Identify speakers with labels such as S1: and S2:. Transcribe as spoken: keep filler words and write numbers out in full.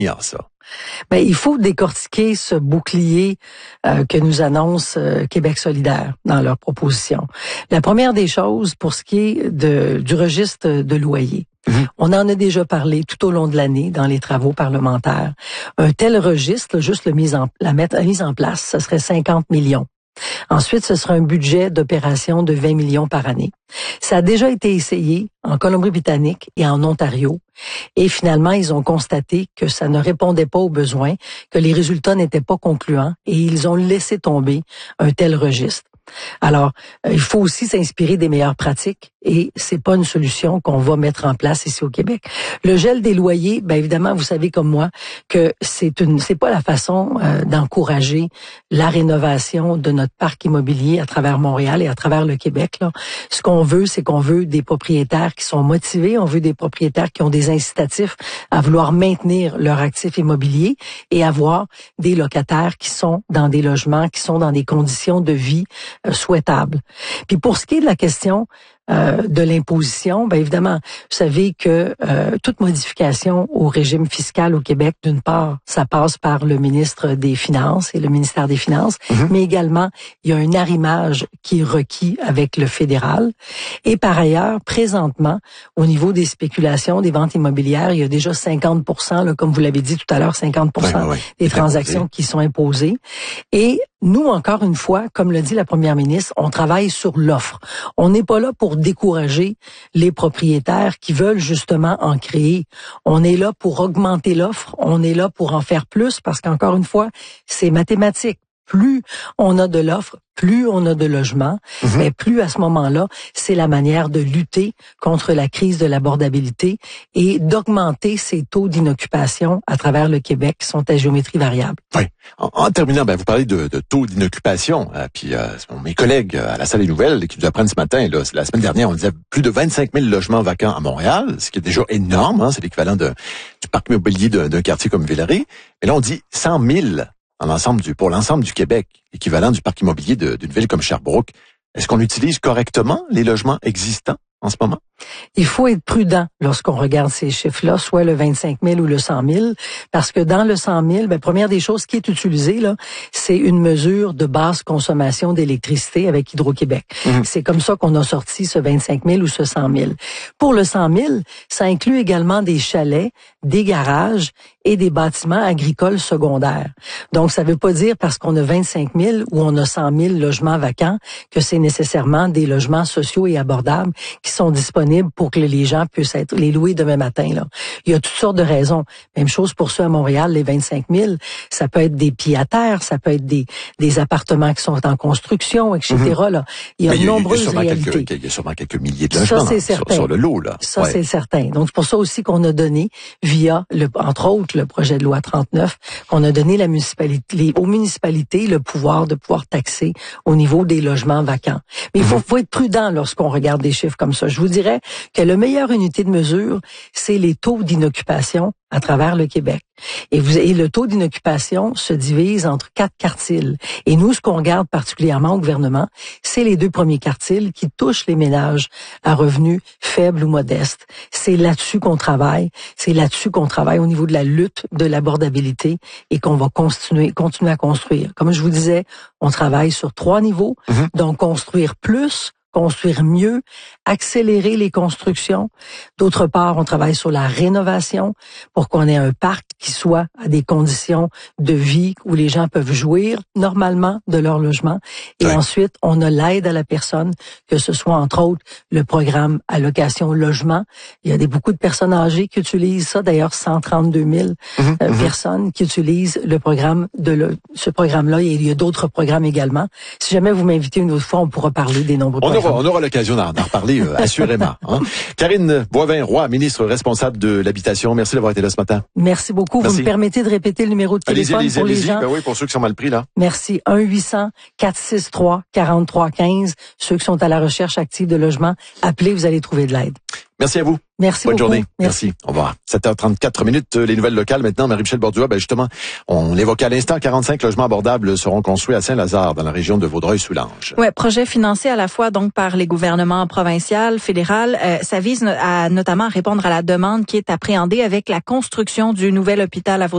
S1: finir ça?
S2: Ben, il faut décortiquer ce bouclier euh, que nous annonce euh, Québec solidaire dans leur proposition. La première des choses, pour ce qui est de, du registre de loyer, mmh. on en a déjà parlé tout au long de l'année dans les travaux parlementaires. Un tel registre, juste le mise en, la, mettre, la mise en place, ce serait cinquante millions. Ensuite, ce sera un budget d'opération de vingt millions par année. Ça a déjà été essayé en Colombie-Britannique et en Ontario. Et finalement, ils ont constaté que ça ne répondait pas aux besoins, que les résultats n'étaient pas concluants et ils ont laissé tomber un tel registre. Alors, euh, il faut aussi s'inspirer des meilleures pratiques et c'est pas une solution qu'on va mettre en place ici au Québec. Le gel des loyers, ben évidemment, vous savez comme moi que c'est une, c'est pas la façon euh, d'encourager la rénovation de notre parc immobilier à travers Montréal et à travers le Québec. Là. Ce qu'on veut, c'est qu'on veut des propriétaires qui sont motivés, on veut des propriétaires qui ont des incitatifs à vouloir maintenir leur actif immobilier et avoir des locataires qui sont dans des logements, qui sont dans des conditions de vie euh, souhaitables. Puis pour ce qui est de la question Euh, de l'imposition, bien évidemment, vous savez que euh, toute modification au régime fiscal au Québec, d'une part, ça passe par le ministre des Finances et le ministère des Finances, mm-hmm. mais également, il y a un arrimage qui est requis avec le fédéral. Et par ailleurs, présentement, au niveau des spéculations, des ventes immobilières, il y a déjà cinquante pour cent, là, comme vous l'avez dit tout à l'heure, cinquante pour cent ouais, ouais, ouais. des transactions qui sont imposées. Et nous, encore une fois, comme le dit la première ministre, on travaille sur l'offre. On n'est pas là pour décourager les propriétaires qui veulent justement en créer. On est là pour augmenter l'offre, on est là pour en faire plus parce qu'encore une fois, c'est mathématique. Plus on a de l'offre, plus on a de logements, mm-hmm. mais plus à ce moment-là, c'est la manière de lutter contre la crise de l'abordabilité et d'augmenter ces taux d'inoccupation à travers le Québec qui sont à géométrie variable.
S1: Oui. En, en terminant, ben, vous parlez de, de taux d'inoccupation. Euh, puis euh, mes collègues à la salle des nouvelles qui nous apprennent ce matin, là, la semaine dernière, on disait plus de vingt-cinq mille logements vacants à Montréal, ce qui est déjà énorme. Hein, c'est l'équivalent de, du parc immobilier d'un, d'un quartier comme Villeray. Mais là, on dit cent mille. En ensemble du, pour l'ensemble du Québec, équivalent du parc immobilier de, d'une ville comme Sherbrooke. Est-ce qu'on utilise correctement les logements existants en ce moment?
S2: Il faut être prudent lorsqu'on regarde ces chiffres-là, soit le vingt-cinq mille ou le cent mille, parce que dans le cent mille, ben, première des choses qui est utilisée, là, c'est une mesure de basse consommation d'électricité avec Hydro-Québec. Mmh. C'est comme ça qu'on a sorti ce vingt-cinq mille ou ce cent mille. Pour le cent mille, ça inclut également des chalets, des garages et des bâtiments agricoles secondaires. Donc, ça veut pas dire parce qu'on a vingt-cinq mille ou on a cent mille logements vacants que c'est nécessairement des logements sociaux et abordables qui sont disponibles pour que les gens puissent être les louer demain matin. Là. Il y a toutes sortes de raisons. Même chose pour ceux à Montréal, les vingt-cinq mille, ça peut être des pieds-à-terre, ça peut être des, des appartements qui sont en construction, et cetera. Mm-hmm. Là. Il y a de nombreuses réalités.
S1: Quelques, il y a sûrement quelques milliers de logements
S2: ça, c'est certain.
S1: Sur, sur le lot. Là.
S2: Ça,
S1: ouais.
S2: c'est certain. Donc, c'est pour ça aussi qu'on a donné, via, le, entre autres, le projet de loi trente-neuf, qu'on a donné la municipalité, les, aux municipalités le pouvoir de pouvoir taxer au niveau des logements vacants. Mais il faut, mm-hmm. faut être prudent lorsqu'on regarde des chiffres comme ça. Je vous dirais que la meilleure unité de mesure, c'est les taux d'inoccupation à travers le Québec. Et, vous, et le taux d'inoccupation se divise entre quatre quartiles. Et nous, ce qu'on regarde particulièrement au gouvernement, c'est les deux premiers quartiles qui touchent les ménages à revenus faibles ou modestes. C'est là-dessus qu'on travaille. C'est là-dessus qu'on travaille au niveau de la lutte de l'abordabilité et qu'on va continuer, continuer à construire. Comme je vous disais, on travaille sur trois niveaux. Mm-hmm. Donc, construire plus, construire mieux, accélérer les constructions. D'autre part, on travaille sur la rénovation pour qu'on ait un parc qui soit à des conditions de vie où les gens peuvent jouir normalement de leur logement. Et oui. ensuite, on a l'aide à la personne, que ce soit entre autres le programme allocation logement. Il y a des, beaucoup de personnes âgées qui utilisent ça. D'ailleurs, cent trente-deux mille mmh, euh, mmh. personnes qui utilisent le programme de le, ce programme-là. Et il y a d'autres programmes également. Si jamais vous m'invitez une autre fois, on pourra parler des nombreux
S1: on
S2: programmes.
S1: Aura, on aura l'occasion d'en, d'en reparler, euh, assurément. Hein. Karine Boivin-Roy, ministre responsable de l'Habitation, merci d'avoir été là ce matin.
S2: Merci beaucoup. Merci. Vous me permettez de répéter le numéro de téléphone
S1: allez-y, allez-y,
S2: pour
S1: allez-y.
S2: les gens?
S1: Ben oui, pour ceux qui sont mal pris, là.
S2: Merci. un huit cents quatre six trois quarante-trois quinze. Ceux qui sont à la recherche active de logement, appelez, vous allez trouver de l'aide.
S1: Merci à vous.
S2: Merci
S1: Bonne
S2: beaucoup.
S1: journée.
S2: Merci.
S1: Merci. Au revoir. sept heures trente-quatre minutes, les nouvelles locales. Maintenant, Marie-Michel Bordua, ben justement, on l'évoquait à l'instant, quarante-cinq logements abordables seront construits à Saint-Lazare, dans la région de Vaudreuil-Soulanges.
S3: Ouais, projet financé à la fois donc par les gouvernements provincial, fédéral. Euh, ça vise à, notamment à répondre à la demande qui est appréhendée avec la construction du nouvel hôpital à Vaudreuil.